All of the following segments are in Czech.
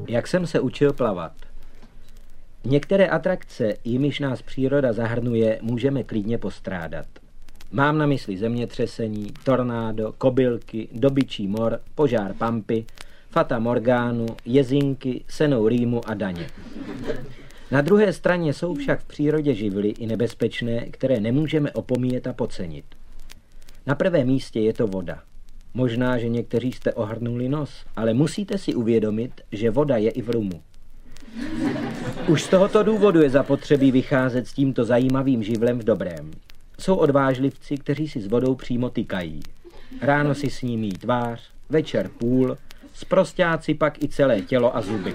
Jak jsem se učil plavat. Některé atrakce, jimiž nás příroda zahrnuje, můžeme klidně postrádat. Mám na mysli zemětřesení, tornádo, kobylky, dobyčí mor, požár Pampy, Fata Morgánu, jezinky, senou rýmu a daně. Na druhé straně jsou však v přírodě živly i nebezpečné, které nemůžeme opomíjet a podcenit. Na prvém místě je to voda. Možná, že někteří jste ohrnuli nos, ale musíte si uvědomit, že voda je i v rumu. Už z tohoto důvodu je zapotřebí vycházet s tímto zajímavým živlem v dobrém. Jsou odvážlivci, kteří si s vodou přímo tykají. Ráno si s ní míjí tvář, večer půl, sprosťáci pak i celé tělo a zuby.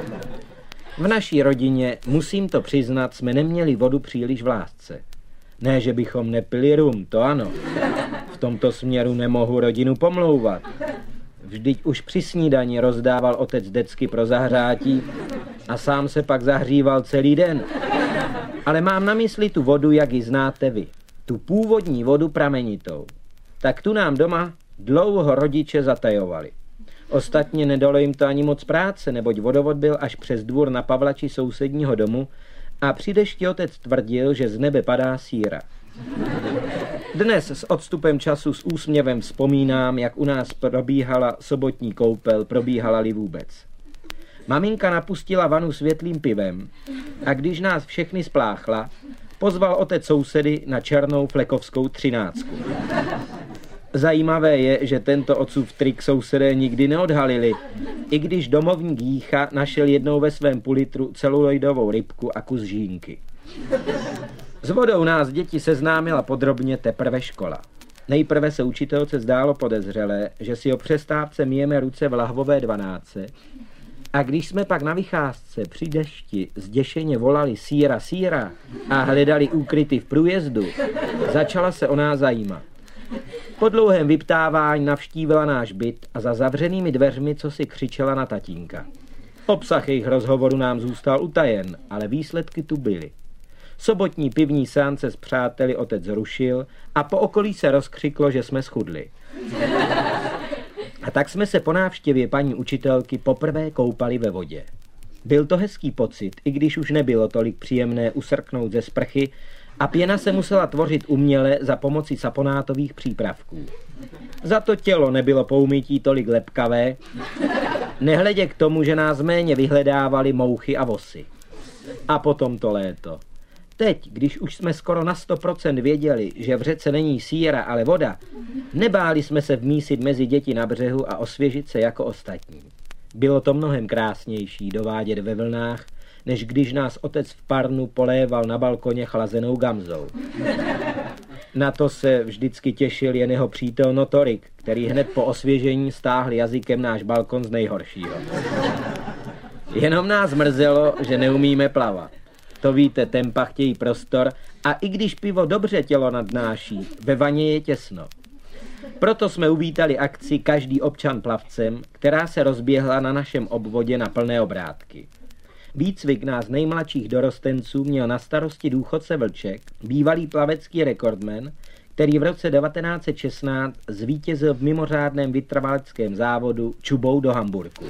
V naší rodině, musím to přiznat, jsme neměli vodu příliš v lásce. Ne, že bychom nepili rum, to ano. V tomto směru nemohu rodinu pomlouvat. Vždyť už při snídani rozdával otec decky pro zahřátí a sám se pak zahříval celý den. Ale mám na mysli tu vodu, jak ji znáte vy. Tu původní vodu pramenitou. Tak tu nám doma dlouho rodiče zatajovali. Ostatně nedalo jim to ani moc práce, neboť vodovod byl až přes dvůr na Pavlači sousedního domu a při dešti otec tvrdil, že z nebe padá síra. Dnes s odstupem času s úsměvem vzpomínám, jak u nás probíhala sobotní koupel, probíhala-li vůbec. Maminka napustila vanu světlým pivem a když nás všechny spláchla, pozval otec sousedy na černou flekovskou 13. Zajímavé je, že tento otcův trik sousedé nikdy neodhalili, i když domovník Jícha našel jednou ve svém pulitru celuloidovou rybku a kus žínky. S vodou nás děti seznámila podrobně teprve škola. Nejprve se učitelce zdálo podezřelé, že si o přestávce myjeme ruce v lahvové 12. A když jsme pak na vycházce při dešti zděšeně volali síra, síra a hledali úkryty v průjezdu, začala se o nás zajímat. Po dlouhém vyptávání navštívila náš byt a za zavřenými dveřmi co si křičela na tatínka. Obsah jejich rozhovoru nám zůstal utajen, ale výsledky tu byly. Sobotní pivní seance s přáteli otec zrušil a po okolí se rozkřiklo, že jsme schudli. A tak jsme se po návštěvě paní učitelky poprvé koupali ve vodě. Byl to hezký pocit, i když už nebylo tolik příjemné usrknout ze sprchy a pěna se musela tvořit uměle za pomoci saponátových přípravků. Za to tělo nebylo po umytí tolik lepkavé, nehledě k tomu, že nás méně vyhledávali mouchy a vosy. A potom to léto. Teď, když už jsme skoro na 100% věděli, že v řece není síra, ale voda, nebáli jsme se vmísit mezi děti na břehu a osvěžit se jako ostatní. Bylo to mnohem krásnější dovádět ve vlnách, než když nás otec v parnu poléval na balkoně chlazenou gamzou. Na to se vždycky těšil jen jeho přítel Notorik, který hned po osvěžení stáhl jazykem náš balkon z nejhoršího. Jenom nás mrzelo, že neumíme plavat. To víte, tempa chtějí prostor a i když pivo dobře tělo nadnáší, ve vaně je těsno. Proto jsme uvítali akci Každý občan plavcem, která se rozběhla na našem obvodě na plné obrátky. Výcvik nás nejmladších dorostenců měl na starosti důchodce Vlček, bývalý plavecký rekordman, který v roce 1916 zvítězil v mimořádném vytrvaleckém závodu čubou do Hamburku.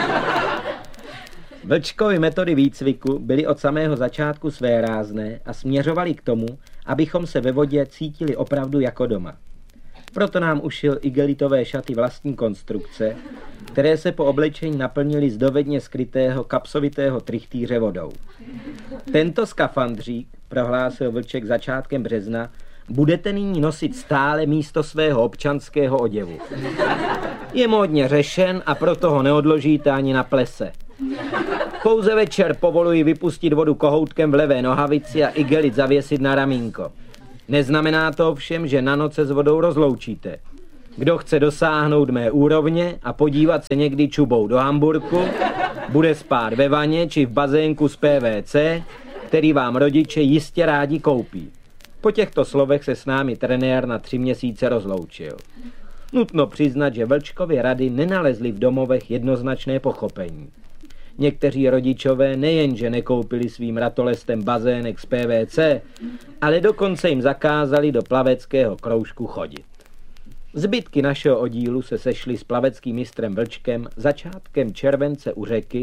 Vlčkovy metody výcviku byly od samého začátku svérázné a směřovaly k tomu, abychom se ve vodě cítili opravdu jako doma. Proto nám ušil igelitové šaty vlastní konstrukce, které se po oblečení naplnily z dovedně skrytého kapsovitého trichtýře vodou. Tento skafandřík, prohlásil Vlček začátkem března, budete nyní nosit stále místo svého občanského oděvu. Je módně řešen a proto ho neodložíte ani na plese. Pouze večer povoluji vypustit vodu kohoutkem v levé nohavici a igelit zavěsit na ramínko. Neznamená to ovšem, že na noc se s vodou rozloučíte. Kdo chce dosáhnout mé úrovně a podívat se někdy čubou do Hamburku, bude spát ve vaně či v bazénku z PVC, který vám rodiče jistě rádi koupí. Po těchto slovech se s námi trenér na 3 měsíce rozloučil. Nutno přiznat, že Vlčkovy rady nenalezly v domovech jednoznačné pochopení. Někteří rodičové nejenže nekoupili svým ratolestem bazének z PVC, ale dokonce jim zakázali do plaveckého kroužku chodit. Zbytky našeho oddílu se sešly s plaveckým mistrem Vlčkem začátkem července u řeky,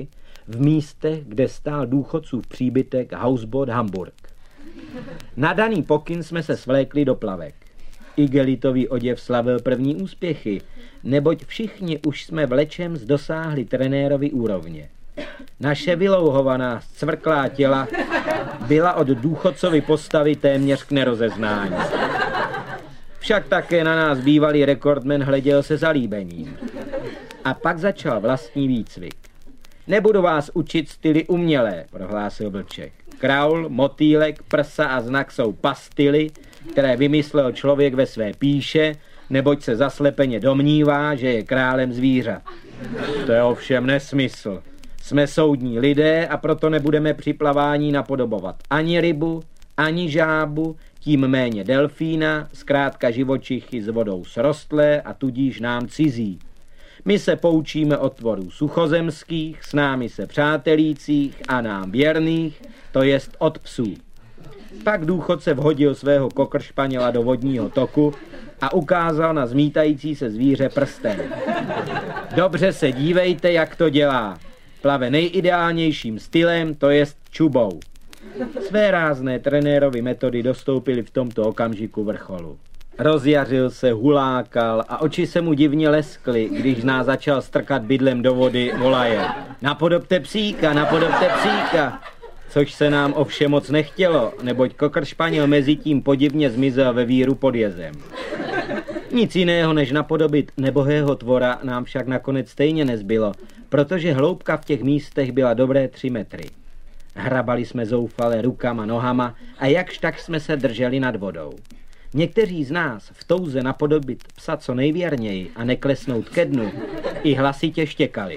v místech, kde stál důchodcův příbytek Hausboot Hamburg. Na daný pokyn jsme se svlékli do plavek. Igelitový oděv slavil první úspěchy, neboť všichni už jsme vlečem dosáhli trenérovy úrovně. Naše vylouhovaná, zcvrklá těla byla od důchodcovy postavy téměř k nerozeznání. Však také na nás bývalý rekordman hleděl se zalíbením. A pak začal vlastní výcvik. Nebudu vás učit styly umělé, prohlásil Vlček. Kraul, motýlek, prsa a znak jsou pastily, které vymyslel člověk ve své píše, neboť se zaslepeně domnívá, že je králem zvířat. To je ovšem nesmysl. Jsme soudní lidé a proto nebudeme při plavání napodobovat ani rybu, ani žábu, tím méně delfína, zkrátka živočichy s vodou srostlé a tudíž nám cizí. My se poučíme od tvorů suchozemských, s námi se přátelících a nám věrných, to jest od psů. Pak důchodce vhodil svého kokršpaněla do vodního toku a ukázal na zmítající se zvíře prstem. Dobře se dívejte, jak to dělá. Plave nejideálnějším stylem, to jest čubou. Své rázné trenérovy metody dostoupily v tomto okamžiku vrcholu. Rozjařil se, hulákal a oči se mu divně leskly, když nás začal strkat bydlem do vody, volaje. Napodobte psíka, napodobte psíka. Což se nám ovšem moc nechtělo, neboť kokršpaněl mezi tím podivně zmizel ve víru pod jezem. Nic jiného než napodobit nebohého tvora nám však nakonec stejně nezbylo, protože hloubka v těch místech byla dobré 3 metry. Hrabali jsme zoufale rukama, nohama a jakž tak jsme se drželi nad vodou. Někteří z nás v touze napodobit psa co nejvěrněji a neklesnout ke dnu i hlasitě štěkali.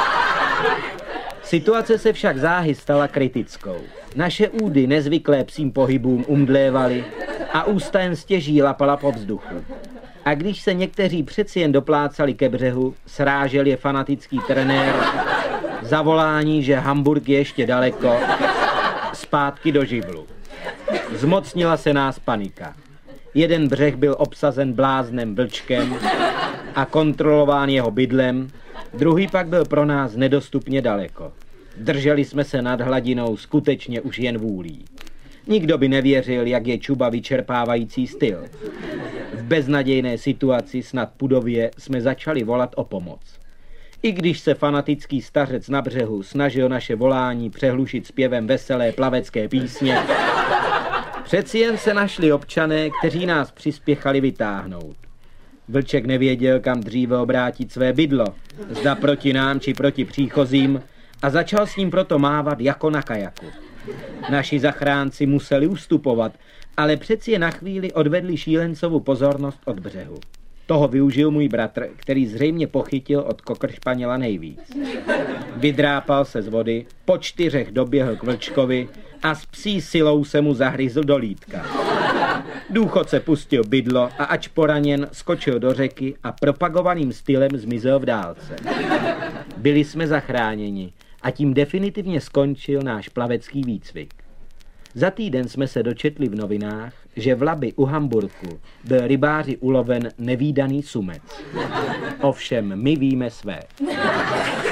Situace se však záhy stala kritickou. Naše údy nezvyklé psím pohybům umdlévaly a ústa jen stěží lapala po vzduchu. A když se někteří přeci jen doplácali ke břehu, srážel je fanatický trenér zavolání, že Hamburg je ještě daleko, zpátky do živlu. Zmocnila se nás panika. Jeden břeh byl obsazen bláznem Vlčkem a kontrolován jeho bydlem, druhý pak byl pro nás nedostupně daleko. Drželi jsme se nad hladinou skutečně už jen vůlí. Nikdo by nevěřil, jak je čuba vyčerpávající styl. V beznadějné situaci snad pudově jsme začali volat o pomoc. I když se fanatický stařec na břehu snažil naše volání přehlušit zpěvem veselé plavecké písně, přeci jen se našli občané, kteří nás přispěchali vytáhnout. Vlček nevěděl, kam dříve obrátit své bydlo, zda proti nám či proti příchozím, a začal s ním proto mávat jako na kajaku. Naši zachránci museli ustupovat, ale přeci je na chvíli odvedli šílencovu pozornost od břehu. Toho využil můj bratr, který zřejmě pochytil od kokršpaněla nejvíc. Vydrápal se z vody, po 4 doběhl k Vlčkovi a s psí silou se mu zahryzl do lítka. Důchodce pustil bydlo a ač poraněn, skočil do řeky a propagovaným stylem zmizel v dálce. Byli jsme zachráněni a tím definitivně skončil náš plavecký výcvik. Za týden jsme se dočetli v novinách, že v Labi u Hamburku byl rybáři uloven nevídaný sumec. Ovšem my víme své.